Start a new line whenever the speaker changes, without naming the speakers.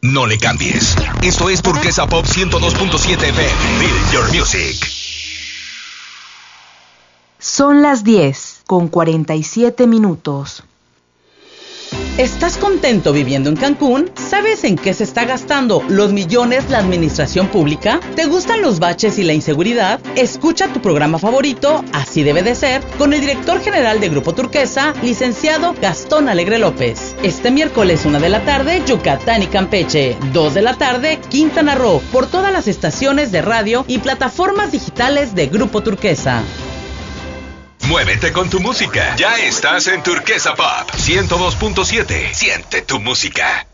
No le cambies. Esto es Turquesa Pop 102.7 FM. Feel your music.
Son las 10:47.
¿Estás contento viviendo en Cancún? ¿Sabes en qué se está gastando los millones la administración pública? ¿Te gustan los baches y la inseguridad? Escucha tu programa favorito, Así debe de ser, con el director general de Grupo Turquesa, licenciado Gastón Alegre López. Este miércoles 1 de la tarde, Yucatán y Campeche. 2 de la tarde, Quintana Roo, por todas las estaciones de radio y plataformas digitales de Grupo Turquesa.
Muévete con tu música. Ya estás en Turquesa Pop 102.7. Siente tu música.